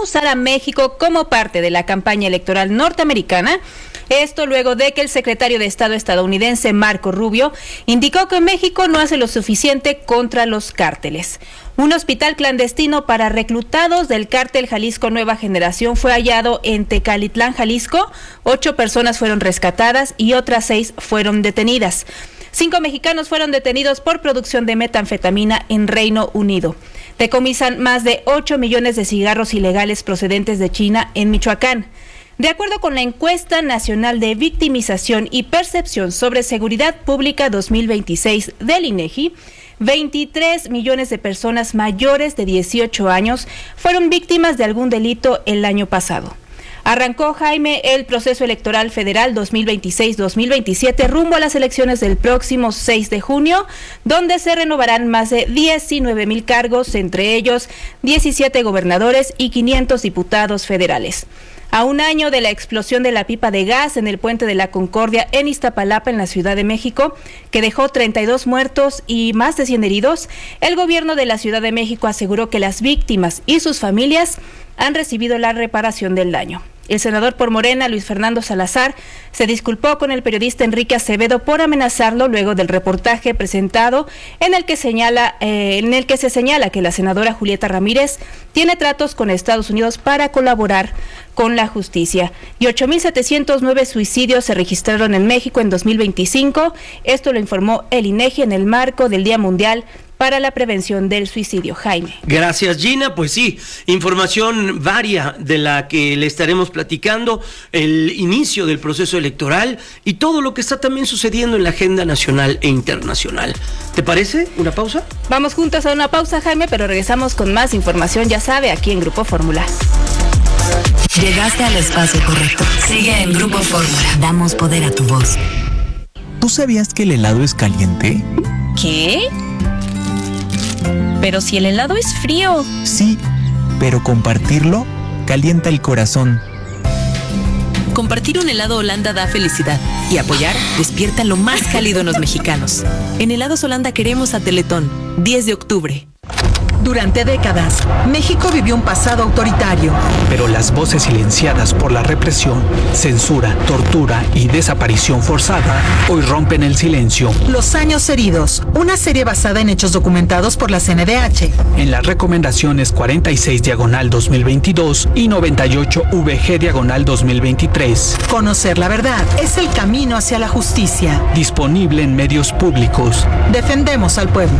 usar a México como parte de la campaña electoral norteamericana. Esto luego de que el secretario de Estado estadounidense Marco Rubio indicó que México no hace lo suficiente contra los cárteles. Un hospital clandestino para reclutados del cártel Jalisco Nueva Generación fue hallado en Tecalitlán, Jalisco. 8 personas fueron rescatadas y otras 6 fueron detenidas. 5 mexicanos fueron detenidos por producción de metanfetamina en Reino Unido. Decomisan más de 8 millones de cigarros ilegales procedentes de China en Michoacán. De acuerdo con la Encuesta Nacional de Victimización y Percepción sobre Seguridad Pública 2026 del INEGI, 23 millones de personas mayores de 18 años fueron víctimas de algún delito el año pasado. Arrancó, Jaime, el proceso electoral federal 2026-2027 rumbo a las elecciones del próximo 6 de junio, donde se renovarán más de 19,000 cargos, entre ellos 17 gobernadores y 500 diputados federales. A un año de la explosión de la pipa de gas en el Puente de la Concordia en Iztapalapa, en la Ciudad de México, que dejó 32 muertos y más de 100 heridos, el gobierno de la Ciudad de México aseguró que las víctimas y sus familias han recibido la reparación del daño. El senador por Morena, Luis Fernando Salazar, se disculpó con el periodista Enrique Acevedo por amenazarlo luego del reportaje presentado en el que se señala que la senadora Julieta Ramírez tiene tratos con Estados Unidos para colaborar con la justicia. Y 8,709 suicidios se registraron en México en 2025. Esto lo informó el INEGI en el marco del Día Mundial para la prevención del suicidio. Jaime. Gracias, Gina. Pues sí, información varia de la que le estaremos platicando, el inicio del proceso electoral y todo lo que está también sucediendo en la agenda nacional e internacional. ¿Te parece? ¿Una pausa? Vamos juntos a una pausa, Jaime, pero regresamos con más información, ya sabe, aquí en Grupo Fórmula. Llegaste al espacio correcto. Sigue en Grupo Fórmula. Damos poder a tu voz. ¿Tú sabías que el helado es caliente? ¿Qué? Pero si el helado es frío. Sí, pero compartirlo calienta el corazón. Compartir un helado Holanda da felicidad y apoyar despierta lo más cálido en los mexicanos. En Helados Holanda queremos a Teletón, 10 de octubre. Durante décadas, México vivió un pasado autoritario. Pero las voces silenciadas por la represión, censura, tortura y desaparición forzada hoy rompen el silencio. Los años heridos, una serie basada en hechos documentados por la CNDH. En las recomendaciones 46/2022 y 98/VG/2023. Conocer la verdad es el camino hacia la justicia. Disponible en medios públicos. Defendemos al pueblo.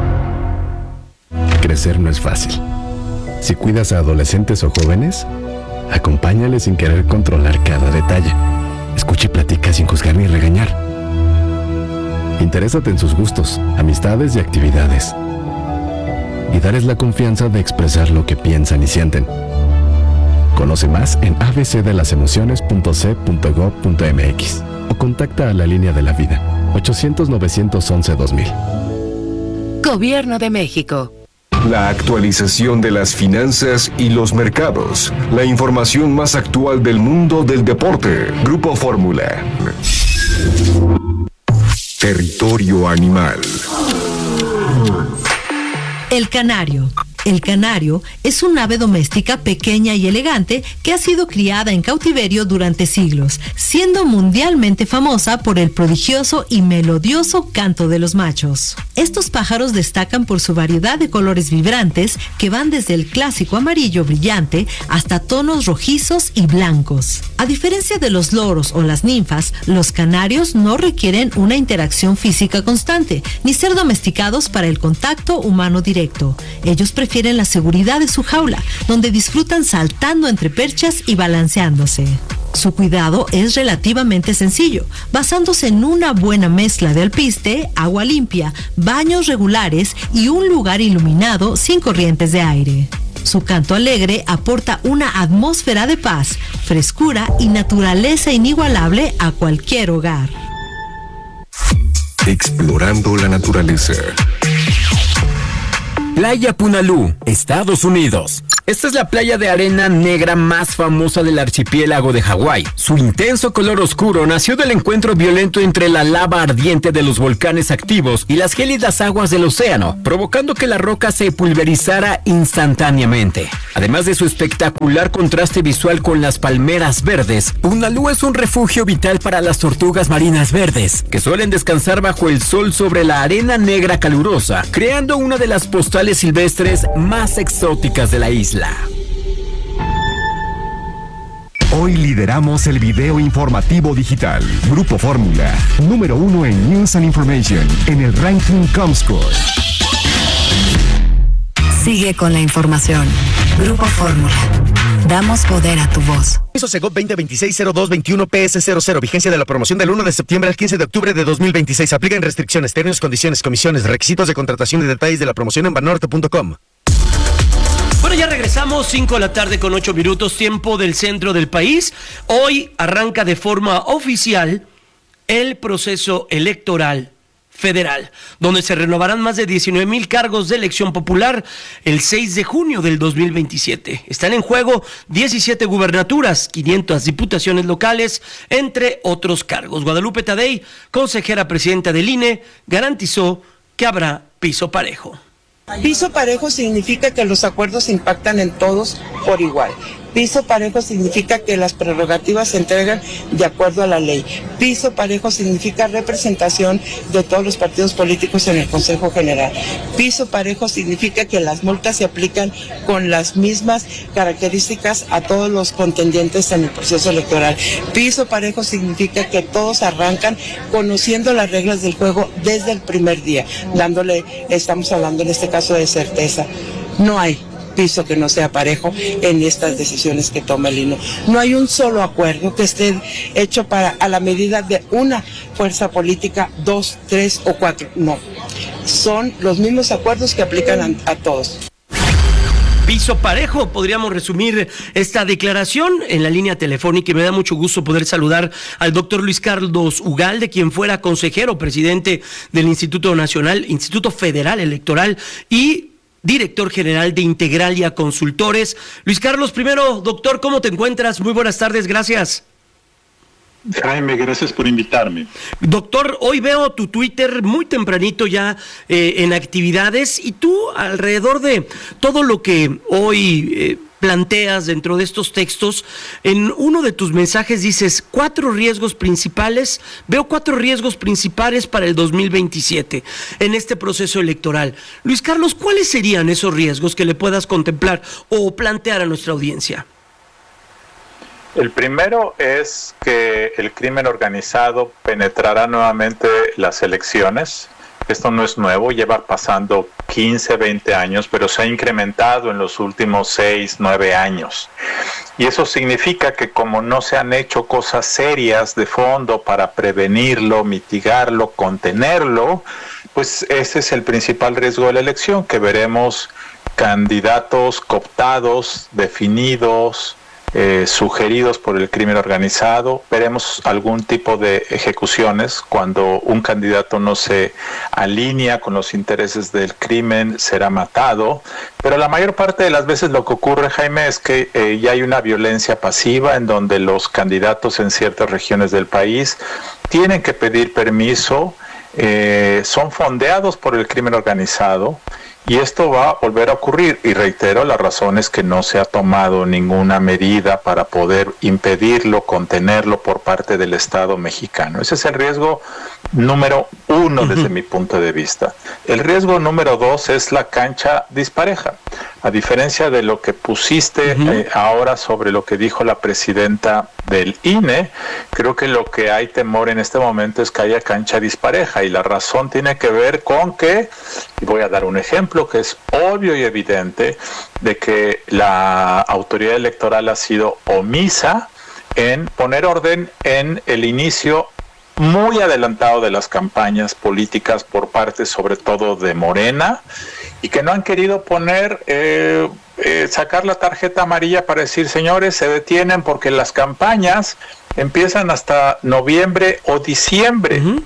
Crecer no es fácil. Si cuidas a adolescentes o jóvenes, acompáñales sin querer controlar cada detalle. Escucha y platica sin juzgar ni regañar. Interésate en sus gustos, amistades y actividades. Y darles la confianza de expresar lo que piensan y sienten. Conoce más en abcdelasemociones.c.gov.mx o contacta a la línea de la vida 800-911-2000. Gobierno de México. La actualización de las finanzas y los mercados. La información más actual del mundo del deporte. Grupo Fórmula. Territorio animal. El canario. El canario es un ave doméstica pequeña y elegante que ha sido criada en cautiverio durante siglos, siendo mundialmente famosa por el prodigioso y melodioso canto de los machos. Estos pájaros destacan por su variedad de colores vibrantes que van desde el clásico amarillo brillante hasta tonos rojizos y blancos. A diferencia de los loros o las ninfas, los canarios no requieren una interacción física constante, ni ser domesticados para el contacto humano directo. Ellos prefieren la seguridad de su jaula, donde disfrutan saltando entre perchas y balanceándose. Su cuidado es relativamente sencillo, basándose en una buena mezcla de alpiste, agua limpia, baños regulares y un lugar iluminado sin corrientes de aire. Su canto alegre aporta una atmósfera de paz, frescura y naturaleza inigualable a cualquier hogar. Explorando la naturaleza. Playa Punalú, Estados Unidos. Esta es la playa de arena negra más famosa del archipiélago de Hawái. Su intenso color oscuro nació del encuentro violento entre la lava ardiente de los volcanes activos y las gélidas aguas del océano, provocando que la roca se pulverizara instantáneamente. Además de su espectacular contraste visual con las palmeras verdes, Punalú es un refugio vital para las tortugas marinas verdes, que suelen descansar bajo el sol sobre la arena negra calurosa, creando una de las postales silvestres más exóticas de la isla. Hoy lideramos el video informativo digital. Grupo Fórmula, número 1 en News and Information, en el ranking Comscore. Sigue con la información. Grupo Fórmula. Damos poder a tu voz. Permiso Segov 2026-0221 PS00. Vigencia de la promoción del 1 de septiembre al 15 de octubre de 2026. Aplican restricciones, términos, condiciones, comisiones, requisitos de contratación y detalles de la promoción en banorte.com. Bueno, ya regresamos, 5 de la tarde con 8 minutos, tiempo del centro del país. Hoy arranca de forma oficial el proceso electoral federal, donde se renovarán más de 19,000 cargos de elección popular el 6 de junio del 2027. Están en juego 17 gubernaturas, 500 diputaciones locales, entre otros cargos. Guadalupe Tadei, consejera presidenta del INE, garantizó que habrá piso parejo. Piso parejo significa que los acuerdos impactan en todos por igual. Piso parejo significa que las prerrogativas se entregan de acuerdo a la ley. Piso parejo significa representación de todos los partidos políticos en el Consejo General. Piso parejo significa que las multas se aplican con las mismas características a todos los contendientes en el proceso electoral. Piso parejo significa que todos arrancan conociendo las reglas del juego desde el primer día, estamos hablando en este caso de certeza. No hay piso que no sea parejo en estas decisiones que toma el INE. No hay un solo acuerdo que esté hecho a la medida de una fuerza política, 2, 3 o 4. No, son los mismos acuerdos que aplican a todos. Piso parejo, podríamos resumir esta declaración en la línea telefónica, y me da mucho gusto poder saludar al doctor Luis Carlos Ugalde, quien fuera consejero presidente del Instituto Federal Electoral y director general de Integralia Consultores. Luis Carlos, primero, doctor, ¿cómo te encuentras? Muy buenas tardes, gracias. Jaime, gracias por invitarme. Doctor, hoy veo tu Twitter muy tempranito ya en actividades, y tú alrededor de todo lo que hoy planteas dentro de estos textos, en uno de tus mensajes dices veo 4 riesgos principales para el 2027 en este proceso electoral. Luis Carlos, ¿cuáles serían esos riesgos que le puedas contemplar o plantear a nuestra audiencia? El primero es que el crimen organizado penetrará nuevamente las elecciones. Esto no es nuevo, lleva pasando 15, 20 años, pero se ha incrementado en los últimos 6, 9 años. Y eso significa que como no se han hecho cosas serias de fondo para prevenirlo, mitigarlo, contenerlo, pues ese es el principal riesgo de la elección, que veremos candidatos cooptados, definidos, sugeridos por el crimen organizado. Veremos algún tipo de ejecuciones cuando un candidato no se alinea con los intereses del crimen, será matado. Pero la mayor parte de las veces lo que ocurre, Jaime, es que ya hay una violencia pasiva en donde los candidatos en ciertas regiones del país tienen que pedir permiso, son fondeados por el crimen organizado. Y esto va a volver a ocurrir, y reitero, la razón es que no se ha tomado ninguna medida para poder impedirlo, contenerlo por parte del Estado mexicano. Ese es el riesgo número 1 desde mi punto de vista. El riesgo número 2 es la cancha dispareja. A diferencia de lo que pusiste ahora sobre lo que dijo la presidenta del INE, creo que lo que hay temor en este momento es que haya cancha dispareja, y la razón tiene que ver con que, y voy a dar un ejemplo que es obvio y evidente, de que la autoridad electoral ha sido omisa en poner orden en el inicio muy adelantado de las campañas políticas por parte sobre todo de Morena, y que no han querido poner, sacar la tarjeta amarilla para decir, señores, se detienen porque las campañas empiezan hasta noviembre o diciembre.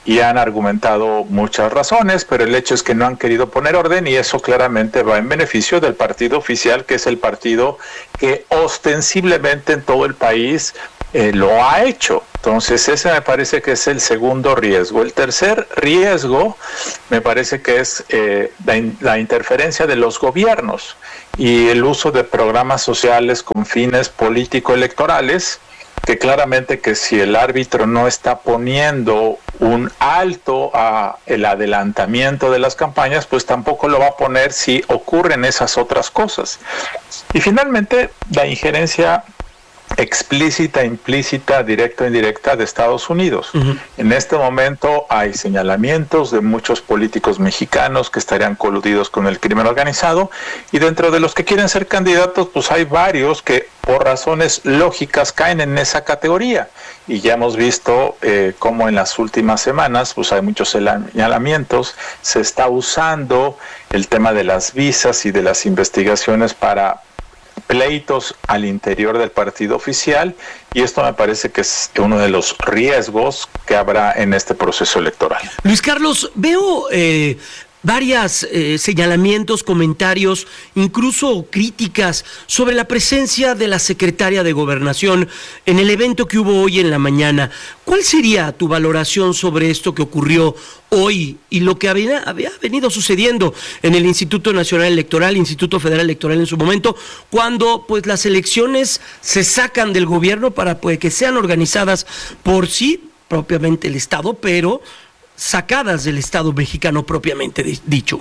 y han argumentado muchas razones, pero el hecho es que no han querido poner orden y eso claramente va en beneficio del partido oficial, que es el partido que ostensiblemente en todo el país lo ha hecho. Entonces ese me parece que es el segundo riesgo. El tercer riesgo me parece que es la interferencia de los gobiernos y el uso de programas sociales con fines político-electorales, que claramente que si el árbitro no está poniendo un alto a el adelantamiento de las campañas, pues tampoco lo va a poner si ocurren esas otras cosas. Y finalmente, la injerencia explícita, implícita, directa o indirecta de Estados Unidos. En este momento hay señalamientos de muchos políticos mexicanos que estarían coludidos con el crimen organizado, y dentro de los que quieren ser candidatos, pues hay varios que por razones lógicas caen en esa categoría, y ya hemos visto cómo en las últimas semanas pues hay muchos señalamientos, se está usando el tema de las visas y de las investigaciones para pleitos al interior del partido oficial, y esto me parece que es uno de los riesgos que habrá en este proceso electoral. Luis Carlos, veo varios señalamientos, comentarios, incluso críticas sobre la presencia de la secretaria de Gobernación en el evento que hubo hoy en la mañana. ¿Cuál sería tu valoración sobre esto que ocurrió hoy y lo que había venido sucediendo en el Instituto Nacional Electoral, Instituto Federal Electoral en su momento, cuando pues las elecciones se sacan del gobierno para pues, que sean organizadas por sí, propiamente el Estado, pero sacadas del Estado mexicano propiamente dicho?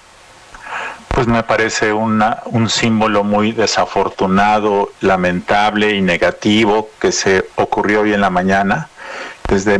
Pues me parece un símbolo muy desafortunado, lamentable y negativo que se ocurrió hoy en la mañana. Desde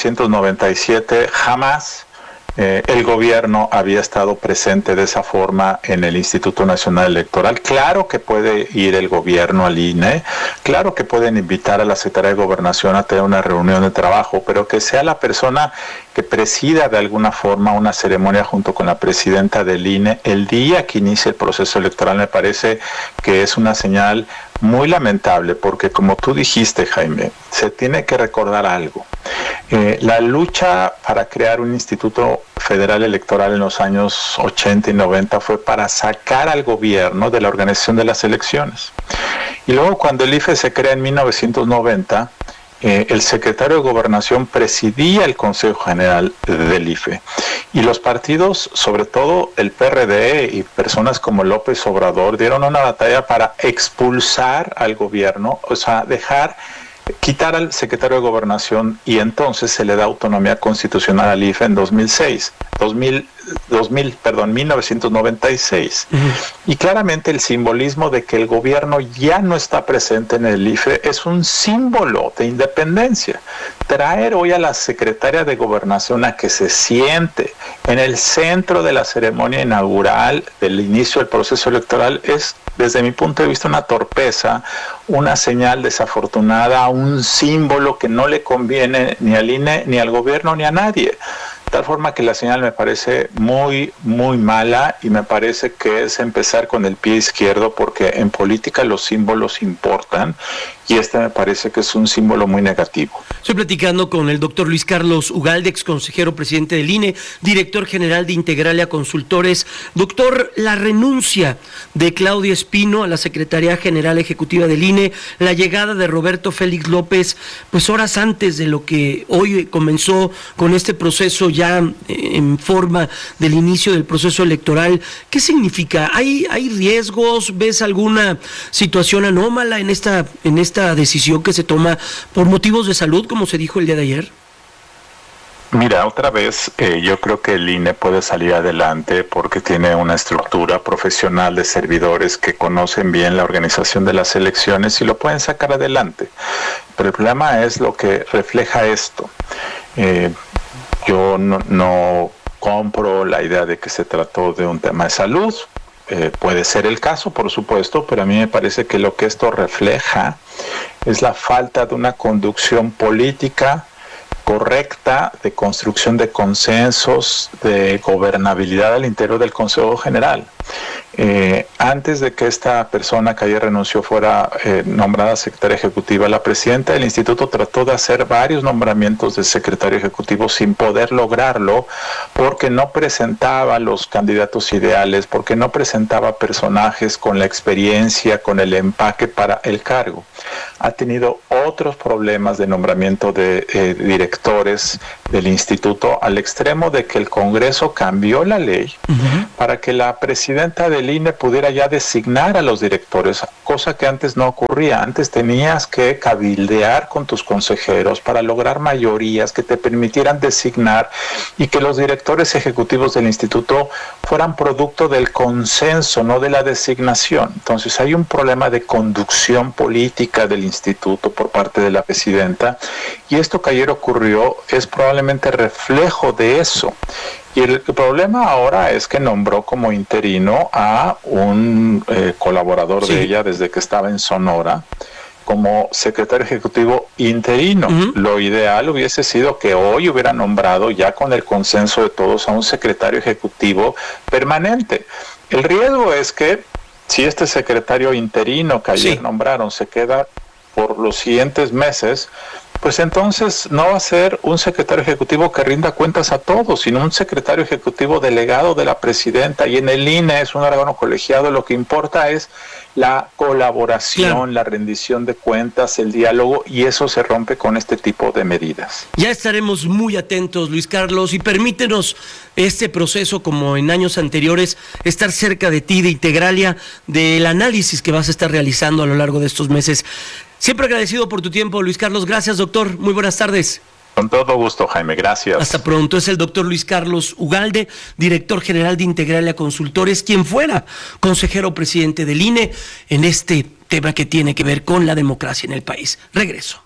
1997 jamás el gobierno había estado presente de esa forma en el Instituto Nacional Electoral. Claro que puede ir el gobierno al INE, claro que pueden invitar a la Secretaría de Gobernación a tener una reunión de trabajo, pero que sea la persona que presida de alguna forma una ceremonia junto con la presidenta del INE el día que inicie el proceso electoral, me parece que es una señal muy lamentable, porque como tú dijiste, Jaime, se tiene que recordar algo. La lucha para crear un Instituto Federal Electoral en los años 80 y 90 fue para sacar al gobierno de la organización de las elecciones. Y luego cuando el IFE se crea en 1990, el secretario de Gobernación presidía el Consejo General del IFE. Y los partidos, sobre todo el PRD y personas como López Obrador, dieron una batalla para expulsar al gobierno, o sea, quitar al secretario de Gobernación, y entonces se le da autonomía constitucional al IFE en 1996. Y claramente el simbolismo de que el gobierno ya no está presente en el IFE es un símbolo de independencia. Traer hoy a la secretaria de Gobernación a que se siente en el centro de la ceremonia inaugural del inicio del proceso electoral es, desde mi punto de vista, una torpeza, una señal desafortunada, un símbolo que no le conviene ni al INE, ni al gobierno, ni a nadie. De tal forma que la señal me parece muy, muy mala, y me parece que es empezar con el pie izquierdo, porque en política los símbolos importan, y este me parece que es un símbolo muy negativo. Estoy platicando con el doctor Luis Carlos Ugalde, ex consejero presidente del INE, director general de Integralia Consultores. Doctor, la renuncia de Claudia Espino a la Secretaría General Ejecutiva del INE, la llegada de Roberto Félix López, pues horas antes de lo que hoy comenzó con este proceso ya en forma del inicio del proceso electoral, ¿qué significa? ¿Hay riesgos? ¿Ves alguna situación anómala en esta decisión que se toma por motivos de salud, como se dijo el día de ayer? Mira, otra vez, yo creo que el INE puede salir adelante porque tiene una estructura profesional de servidores que conocen bien la organización de las elecciones y lo pueden sacar adelante. Pero el problema es lo que refleja esto. Yo no compro la idea de que se trató de un tema de salud. Puede ser el caso, por supuesto, pero a mí me parece que lo que esto refleja es la falta de una conducción política correcta, de construcción de consensos, de gobernabilidad al interior del Consejo General. Antes de que esta persona que ayer renunció fuera nombrada secretaria ejecutiva, la presidenta del instituto trató de hacer varios nombramientos de secretario ejecutivo sin poder lograrlo, porque no presentaba los candidatos ideales, porque no presentaba personajes con la experiencia, con el empaque para el cargo. Ha tenido otros problemas de nombramiento de directores del instituto, al extremo de que el Congreso cambió la ley para que la presidenta del INE pudiera ya designar a los directores, cosa que antes no ocurría. Antes tenías que cabildear con tus consejeros para lograr mayorías que te permitieran designar y que los directores ejecutivos del instituto fueran producto del consenso, no de la designación. Entonces hay un problema de conducción política del instituto por parte de la presidenta, y esto que ayer ocurrió es probablemente reflejo de eso. Y el problema ahora es que nombró como interino a un colaborador de ella desde que estaba en Sonora como secretario ejecutivo interino. Lo ideal hubiese sido que hoy hubiera nombrado, ya con el consenso de todos, a un secretario ejecutivo permanente. El riesgo es que si este secretario interino que ayer nombraron se queda por los siguientes meses, pues entonces no va a ser un secretario ejecutivo que rinda cuentas a todos, sino un secretario ejecutivo delegado de la presidenta, y en el INE es un órgano colegiado, lo que importa es la colaboración, la rendición de cuentas, el diálogo, y eso se rompe con este tipo de medidas. Ya estaremos muy atentos, Luis Carlos, y permítenos este proceso, como en años anteriores, estar cerca de ti, de Integralia, del análisis que vas a estar realizando a lo largo de estos meses. Siempre agradecido por tu tiempo, Luis Carlos. Gracias, doctor. Muy buenas tardes. Con todo gusto, Jaime. Gracias. Hasta pronto. Es el doctor Luis Carlos Ugalde, director general de Integralia Consultores, quien fuera consejero presidente del INE en este tema que tiene que ver con la democracia en el país. Regreso.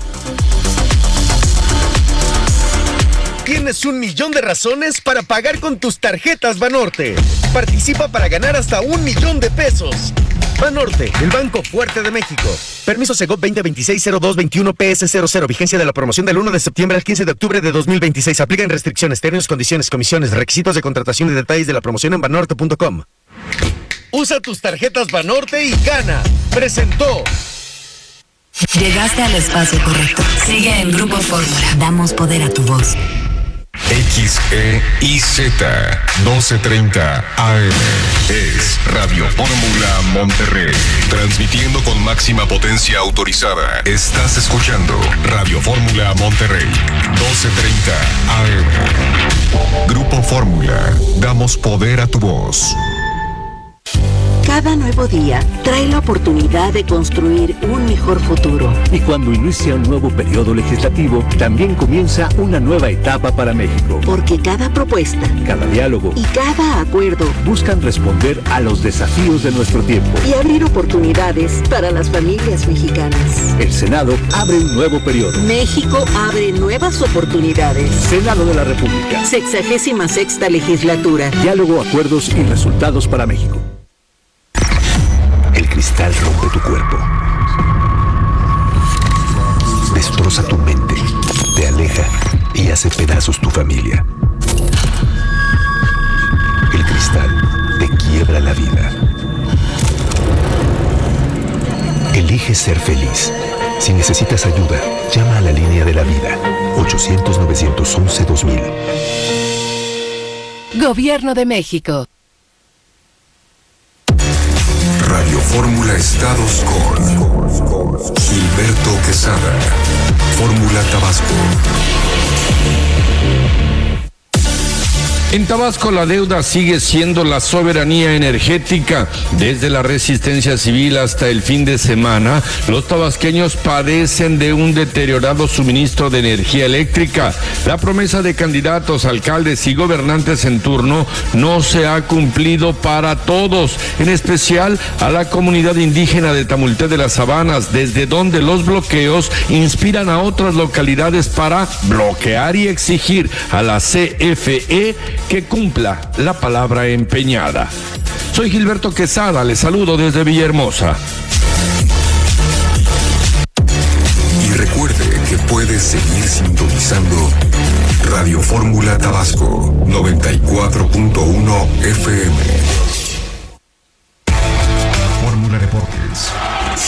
Tienes 1,000,000 de razones para pagar con tus tarjetas Banorte. Participa para ganar hasta 1,000,000 de pesos. Banorte, el banco fuerte de México. Permiso Segov 2026-0221 PS00. Vigencia de la promoción del 1 de septiembre al 15 de octubre de 2026. Aplican restricciones, términos, condiciones, comisiones, requisitos de contratación y detalles de la promoción en banorte.com. Usa tus tarjetas Banorte y gana. Presentó. Llegaste al espacio correcto. Sigue en Grupo Fórmula. Damos poder a tu voz. XEIZ 1230 AM es Radio Fórmula Monterrey, transmitiendo con máxima potencia autorizada. Estás escuchando Radio Fórmula Monterrey 1230 AM. Grupo Fórmula, damos poder a tu voz. Cada nuevo día trae la oportunidad de construir un mejor futuro. Y cuando inicia un nuevo periodo legislativo, también comienza una nueva etapa para México. Porque cada propuesta, cada diálogo y cada acuerdo buscan responder a los desafíos de nuestro tiempo y abrir oportunidades para las familias mexicanas. El Senado abre un nuevo periodo. México abre nuevas oportunidades. Senado de la República. 66ª legislatura. Diálogo, acuerdos y resultados para México. El cristal rompe tu cuerpo, destroza tu mente, te aleja y hace pedazos tu familia. El cristal te quiebra la vida. Elige ser feliz. Si necesitas ayuda, llama a la línea de la vida, 800-911-2000. Gobierno de México. Radio Fórmula Estados con Gilberto Quesada. Fórmula Tabasco. En Tabasco la deuda sigue siendo la soberanía energética. Desde la resistencia civil hasta el fin de semana, los tabasqueños padecen de un deteriorado suministro de energía eléctrica. La promesa de candidatos, alcaldes y gobernantes en turno no se ha cumplido para todos, en especial a la comunidad indígena de Tamulté de las Sabanas, desde donde los bloqueos inspiran a otras localidades para bloquear y exigir a la CFE que cumpla la palabra empeñada. Soy Gilberto Quesada, les saludo desde Villahermosa. Y recuerde que puede seguir sintonizando Radio Fórmula Tabasco 94.1 FM.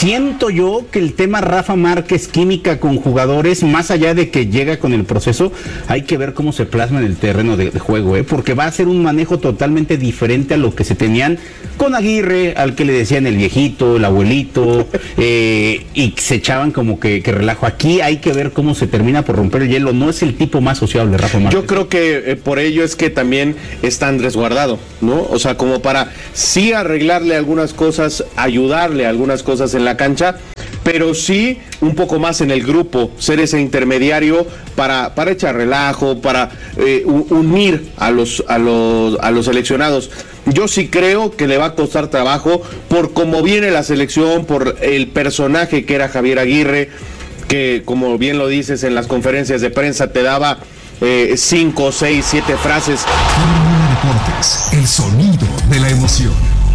siento yo que el tema Rafa Márquez, química con jugadores, más allá de que llega con el proceso, hay que ver cómo se plasma en el terreno de juego, porque va a ser un manejo totalmente diferente a lo que se tenían con Aguirre, al que le decían el viejito, el abuelito, y se echaban como que relajo. Aquí hay que ver cómo se termina por romper el hielo. No es el tipo más sociable, Rafa Márquez. Yo creo que por ello es que también está resguardado, ¿no? O sea, como para sí arreglarle algunas cosas, ayudarle a algunas cosas en la cancha, pero sí un poco más en el grupo, ser ese intermediario para echar relajo, para unir a los seleccionados. Yo sí creo que le va a costar trabajo por cómo viene la selección, por el personaje que era Javier Aguirre, que como bien lo dices en las conferencias de prensa te daba 5, 6, 7 frases. Deportes, el sonido de la emoción.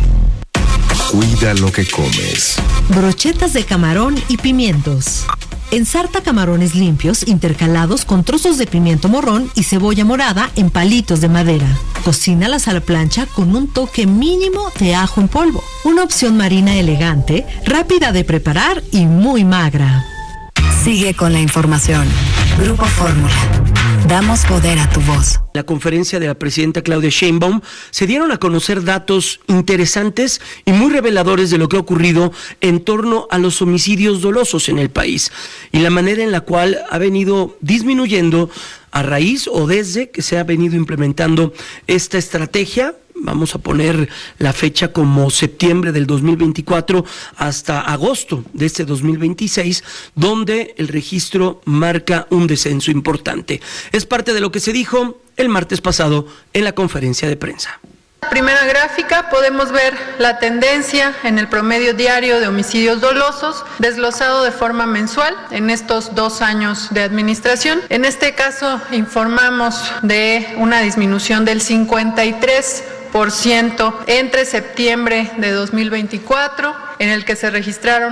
Cuida lo que comes. Brochetas de camarón y pimientos. Ensarta camarones limpios intercalados con trozos de pimiento morrón y cebolla morada en palitos de madera. Cocínalas a la plancha con un toque mínimo de ajo en polvo. Una opción marina elegante, rápida de preparar y muy magra. Sigue con la información. Grupo Fórmula. Damos poder a tu voz. En la conferencia de la presidenta Claudia Sheinbaum se dieron a conocer datos interesantes y muy reveladores de lo que ha ocurrido en torno a los homicidios dolosos en el país y la manera en la cual ha venido disminuyendo a raíz o desde que se ha venido implementando esta estrategia. Vamos a poner la fecha como septiembre del 2024 hasta agosto de este 2026, donde el registro marca un descenso importante. Es parte de lo que se dijo el martes pasado en la conferencia de prensa. Primera gráfica, podemos ver la tendencia en el promedio diario de homicidios dolosos desglosado de forma mensual en estos 2 años de administración. En este caso informamos de una disminución del 53% entre septiembre de 2024, en el que se registraron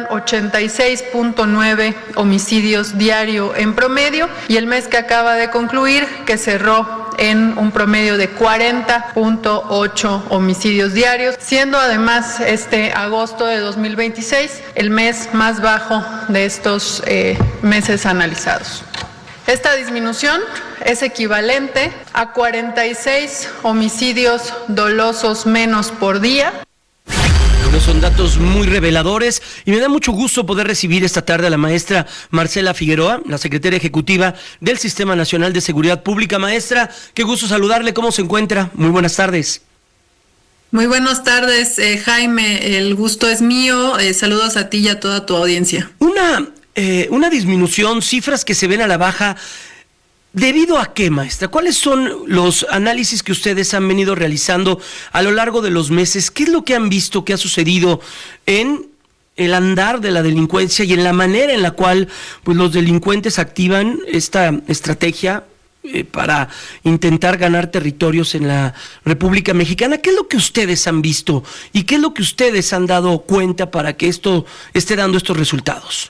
86.9 homicidios diario en promedio, y el mes que acaba de concluir, que cerró en un promedio de 40.8 homicidios diarios, siendo además este agosto de 2026 el mes más bajo de estos meses analizados. Esta disminución es equivalente a 46 homicidios dolosos menos por día. Son datos muy reveladores y me da mucho gusto poder recibir esta tarde a la maestra Marcela Figueroa, la secretaria ejecutiva del Sistema Nacional de Seguridad Pública. Maestra, qué gusto saludarle, ¿cómo se encuentra? Muy buenas tardes. Muy buenas tardes, Jaime, el gusto es mío, saludos a ti y a toda tu audiencia. Una disminución, cifras que se ven a la baja. ¿Debido a qué, maestra? ¿Cuáles son los análisis que ustedes han venido realizando a lo largo de los meses? ¿Qué es lo que han visto que ha sucedido en el andar de la delincuencia y en la manera en la cual pues, los delincuentes activan esta estrategia para intentar ganar territorios en la República Mexicana? ¿Qué es lo que ustedes han visto y qué es lo que ustedes han dado cuenta para que esto esté dando estos resultados?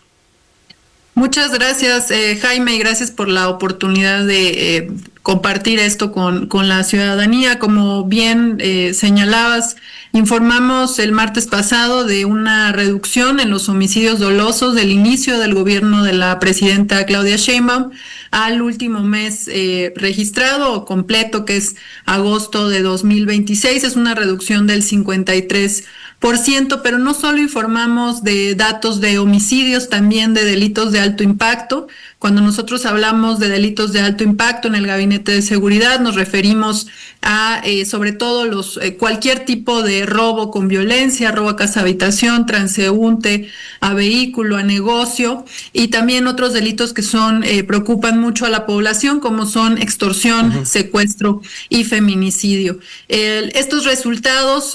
Muchas gracias, Jaime, y gracias por la oportunidad de compartir esto con la ciudadanía. Como bien señalabas, informamos el martes pasado de una reducción en los homicidios dolosos del inicio del gobierno de la presidenta Claudia Sheinbaum al último mes registrado o completo, que es agosto de 2026. Es una reducción del 53%, pero no solo informamos de datos de homicidios, también de delitos de alto impacto. Cuando nosotros hablamos de delitos de alto impacto en el Gabinete de Seguridad, nos referimos a sobre todo cualquier tipo de robo con violencia, robo a casa habitación, transeúnte, a vehículo, a negocio, y también otros delitos que preocupan mucho a la población, como son extorsión, secuestro y feminicidio. Estos resultados,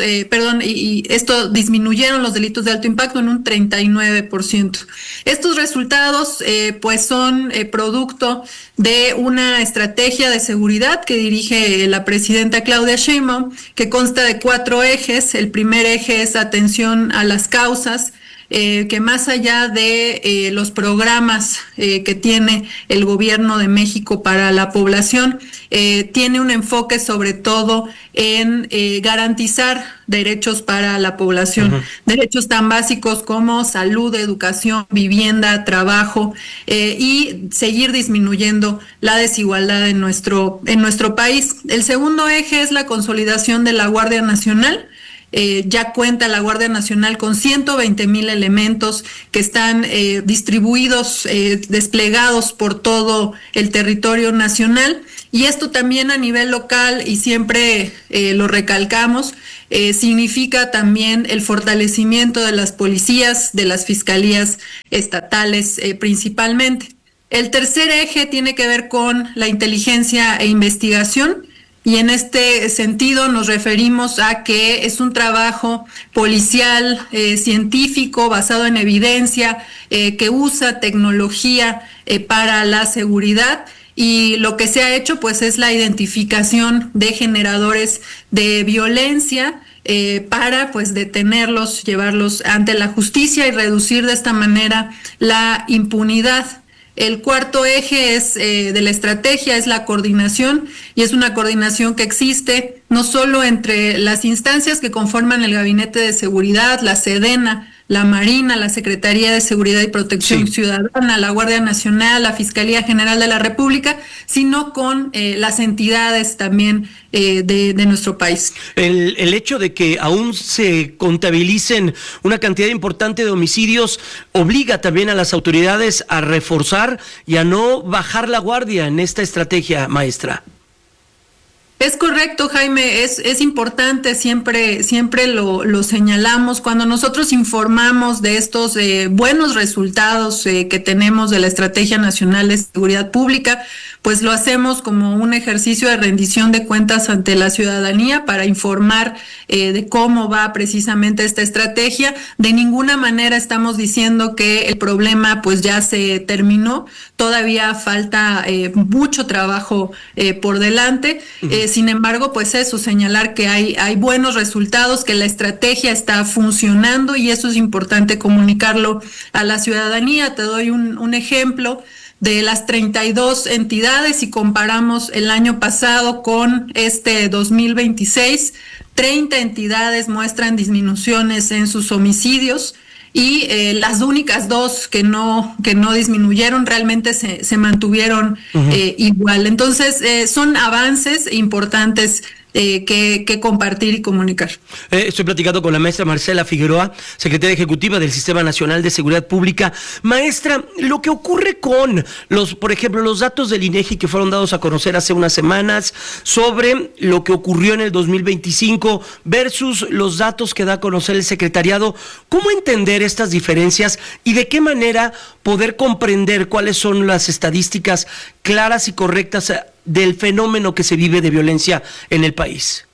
esto disminuyeron los delitos de alto impacto en un 39%. Estos resultados pues son producto de una estrategia de seguridad que dirige la presidenta Claudia Sheinbaum, que consta de 4 ejes. El primer eje es atención a las causas, que más allá de los programas que tiene el gobierno de México para la población, tiene un enfoque sobre todo en garantizar derechos para la población, derechos tan básicos como salud, educación, vivienda, trabajo, y seguir disminuyendo la desigualdad en nuestro país. El segundo eje es la consolidación de la Guardia Nacional. Ya cuenta la Guardia Nacional con 120,000 elementos que están distribuidos, desplegados por todo el territorio nacional, y esto también a nivel local, y siempre lo recalcamos, significa también el fortalecimiento de las policías, de las fiscalías estatales principalmente. El tercer eje tiene que ver con la inteligencia e investigación. Y en este sentido nos referimos a que es un trabajo policial, científico, basado en evidencia, que usa tecnología para la seguridad, y lo que se ha hecho pues es la identificación de generadores de violencia para pues detenerlos, llevarlos ante la justicia y reducir de esta manera la impunidad. El cuarto eje es de la estrategia, es la coordinación, y es una coordinación que existe no solo entre las instancias que conforman el Gabinete de Seguridad, la SEDENA, la Marina, la Secretaría de Seguridad y Protección Ciudadana, la Guardia Nacional, la Fiscalía General de la República, sino con las entidades también de nuestro país. El hecho de que aún se contabilicen una cantidad importante de homicidios obliga también a las autoridades a reforzar y a no bajar la guardia en esta estrategia, maestra. Es correcto, Jaime, es importante, siempre lo señalamos. Cuando nosotros informamos de estos buenos resultados que tenemos de la Estrategia Nacional de Seguridad Pública, pues lo hacemos como un ejercicio de rendición de cuentas ante la ciudadanía para informar de cómo va precisamente esta estrategia. De ninguna manera estamos diciendo que el problema pues ya se terminó, todavía falta mucho trabajo por delante. Sin embargo, pues eso, señalar que hay buenos resultados, que la estrategia está funcionando, y eso es importante comunicarlo a la ciudadanía. Te doy un ejemplo. De las 32 entidades, si comparamos el año pasado con este 2026, 30 entidades muestran disminuciones en sus homicidios, y las únicas dos que no disminuyeron realmente se mantuvieron igual. Entonces son avances importantes que compartir y comunicar. Estoy platicando con la maestra Marcela Figueroa, secretaria ejecutiva del Sistema Nacional de Seguridad Pública. Maestra, lo que ocurre con por ejemplo, los datos del INEGI que fueron dados a conocer hace unas semanas sobre lo que ocurrió en el 2025 versus los datos que da a conocer el secretariado, ¿cómo entender estas diferencias y de qué manera poder comprender cuáles son las estadísticas claras y correctas del fenómeno que se vive de violencia en el país?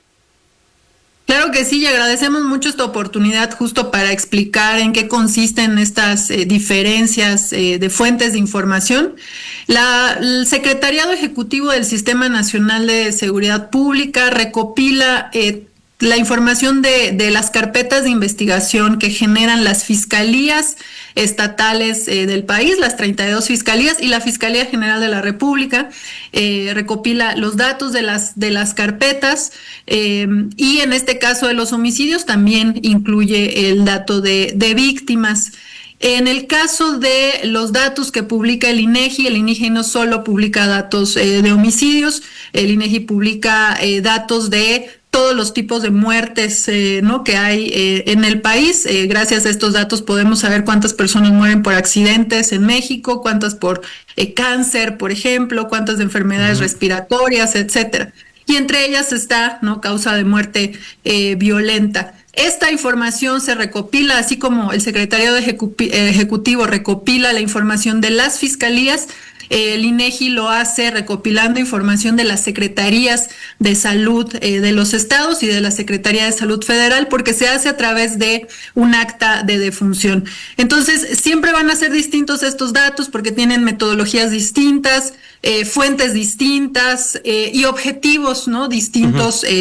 Claro que sí, y agradecemos mucho esta oportunidad justo para explicar en qué consisten estas diferencias de fuentes de información. El Secretariado Ejecutivo del Sistema Nacional de Seguridad Pública recopila la información de las carpetas de investigación que generan las fiscalías estatales del país, las 32 fiscalías, y la Fiscalía General de la República recopila los datos de las carpetas, y en este caso de los homicidios también incluye el dato de víctimas. En el caso de los datos que publica el INEGI no solo publica datos de homicidios, el INEGI publica datos de todos los tipos de muertes que hay en el país. Gracias a estos datos podemos saber cuántas personas mueren por accidentes en México, cuántas por cáncer, por ejemplo, cuántas de enfermedades respiratorias, etcétera. Y entre ellas está causa de muerte violenta. Esta información se recopila, así como el Secretariado Ejecutivo recopila la información de las fiscalías. El INEGI lo hace recopilando información de las secretarías de salud de los estados y de la Secretaría de Salud Federal, porque se hace a través de un acta de defunción. Entonces, siempre van a ser distintos estos datos porque tienen metodologías distintas, fuentes distintas y objetivos distintos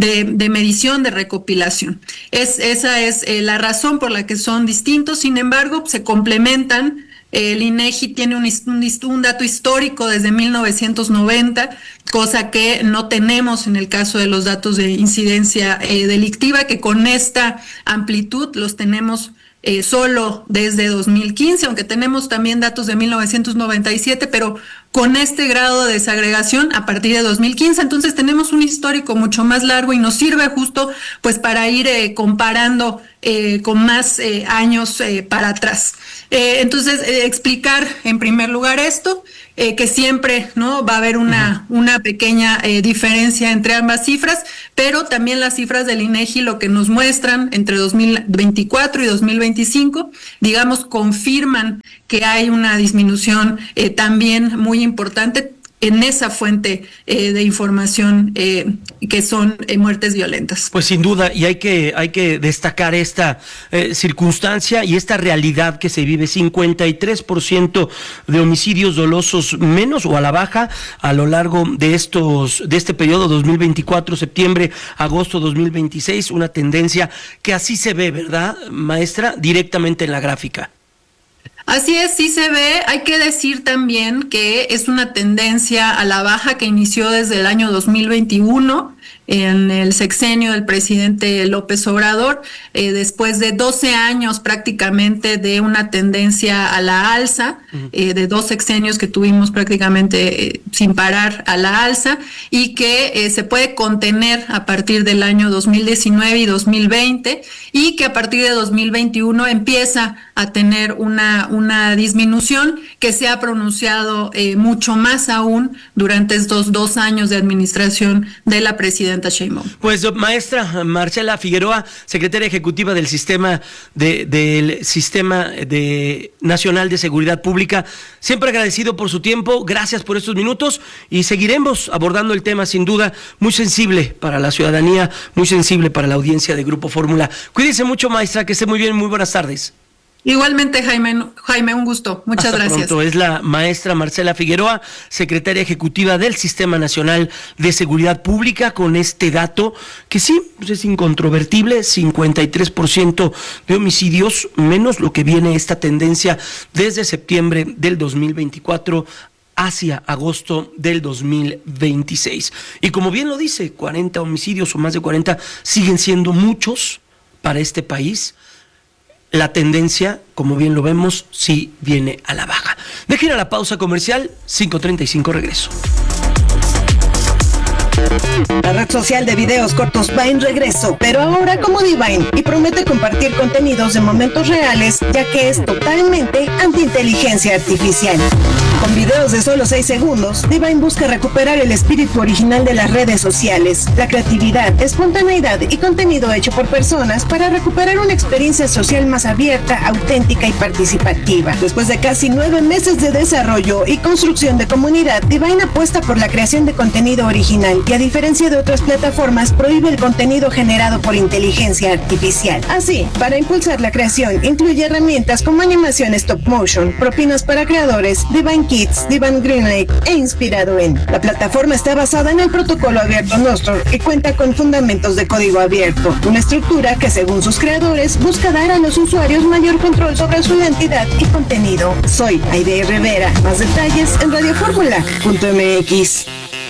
de medición, de recopilación. Esa es la razón por la que son distintos. Sin embargo, se complementan. El INEGI tiene un dato histórico desde 1990, cosa que no tenemos en el caso de los datos de incidencia delictiva, que con esta amplitud los tenemos solo desde 2015, aunque tenemos también datos de 1997, pero con este grado de desagregación a partir de 2015. Entonces tenemos un histórico mucho más largo y nos sirve justo pues para ir comparando con más años para atrás. Entonces, explicar en primer lugar esto, que siempre no va a haber una pequeña diferencia entre ambas cifras, pero también las cifras del INEGI lo que nos muestran entre 2024 y 2025, digamos, confirman que hay una disminución también muy importante en esa fuente de información que son muertes violentas. Pues sin duda, y hay que destacar esta circunstancia y esta realidad que se vive. 53% de homicidios dolosos menos o a la baja a lo largo de este periodo 2024, septiembre, agosto 2026, una tendencia que así se ve, ¿verdad, maestra? Directamente en la gráfica. Así es, sí se ve. Hay que decir también que es una tendencia a la baja que inició desde el año 2021 en el sexenio del presidente López Obrador, después de 12 años prácticamente de una tendencia a la alza, de 2 sexenios que tuvimos prácticamente sin parar a la alza, y que se puede contener a partir del año 2019 y 2020, y que a partir de 2021 empieza a tener una disminución que se ha pronunciado mucho más aún durante estos 2 años de administración de la presidenta Sheinbaum. Pues maestra Marcela Figueroa, secretaria ejecutiva del Sistema Nacional de Seguridad Pública, siempre agradecido por su tiempo, gracias por estos minutos y seguiremos abordando el tema, sin duda muy sensible para la ciudadanía, muy sensible para la audiencia de Grupo Fórmula. Cuídese mucho, maestra, que esté muy bien, muy buenas tardes. Igualmente, Jaime, un gusto. Muchas gracias. Pronto. Es la maestra Marcela Figueroa, secretaria ejecutiva del Sistema Nacional de Seguridad Pública, con este dato que sí, pues es incontrovertible, 53% de homicidios, menos lo que viene esta tendencia desde septiembre del 2024 hacia agosto del 2026. Y como bien lo dice, 40 homicidios o más de 40 siguen siendo muchos para este país. La tendencia, como bien lo vemos, sí viene a la baja. Dejen ir a la pausa comercial, 5:35, regreso. La red social de videos cortos Vine regresó, pero ahora como Divine, y promete compartir contenidos de momentos reales, ya que es totalmente anti-inteligencia artificial. Con videos de solo 6 segundos, Divine busca recuperar el espíritu original de las redes sociales, la creatividad, espontaneidad y contenido hecho por personas para recuperar una experiencia social más abierta, auténtica y participativa. Después de casi 9 meses de desarrollo y construcción de comunidad, Divine apuesta por la creación de contenido original y, a diferencia de otras plataformas, prohíbe el contenido generado por inteligencia artificial. Así, para impulsar la creación, incluye herramientas como animación stop motion, propinas para creadores, Divine Kids, Divine Greenlight e inspirado en. La plataforma está basada en el protocolo abierto Nostr y cuenta con fundamentos de código abierto, una estructura que, según sus creadores, busca dar a los usuarios mayor control sobre su identidad y contenido. Soy Aide Rivera. Más detalles en radioformula.mx.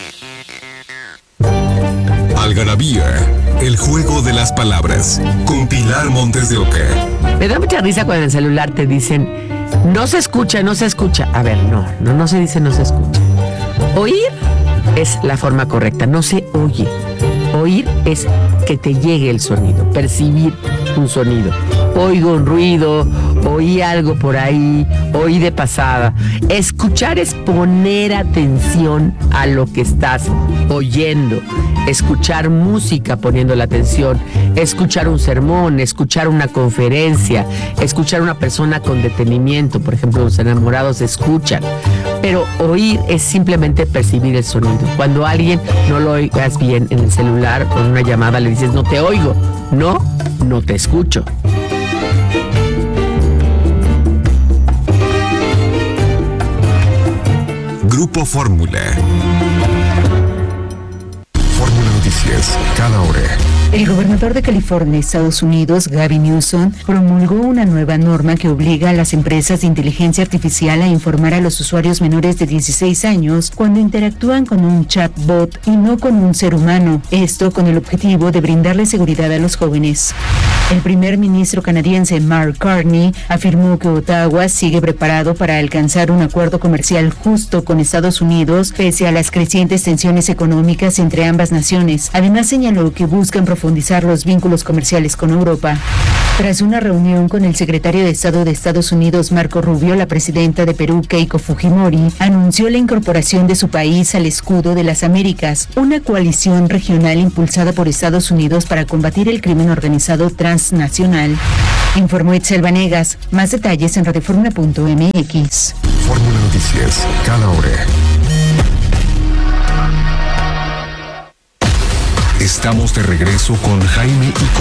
Algarabía, el juego de las palabras, con Pilar Montes de Oca. Me da mucha risa cuando en el celular te dicen, no se escucha, no se escucha. A ver, no se dice no se escucha. Oír es la forma correcta, no se oye. Oír es que te llegue el sonido, percibir un sonido. Oigo un ruido, oí algo por ahí, oí de pasada. Escuchar es poner atención a lo que estás oyendo. Escuchar música poniendo la atención, escuchar un sermón, escuchar una conferencia, escuchar a una persona con detenimiento. Por ejemplo, los enamorados escuchan. Pero oír es simplemente percibir el sonido. Cuando a alguien no lo oigas bien en el celular o en una llamada, le dices, no te oigo. No te escucho. Grupo Fórmula. Fórmula Noticias. Noticias, cada hora. El gobernador de California, Estados Unidos, Gavin Newsom, promulgó una nueva norma que obliga a las empresas de inteligencia artificial a informar a los usuarios menores de 16 años cuando interactúan con un chatbot y no con un ser humano. Esto con el objetivo de brindarle seguridad a los jóvenes. El primer ministro canadiense Mark Carney afirmó que Ottawa sigue preparado para alcanzar un acuerdo comercial justo con Estados Unidos pese a las crecientes tensiones económicas entre ambas naciones. Además señaló que buscan profundizar los vínculos comerciales con Europa. Tras una reunión con el secretario de Estado de Estados Unidos, Marco Rubio, la presidenta de Perú, Keiko Fujimori, anunció la incorporación de su país al Escudo de las Américas, una coalición regional impulsada por Estados Unidos para combatir el crimen organizado transnacional. Informó Itzel Vanegas. Más detalles en radioformula.mx. Fórmula Noticias, cada hora. Estamos de regreso con Jaime y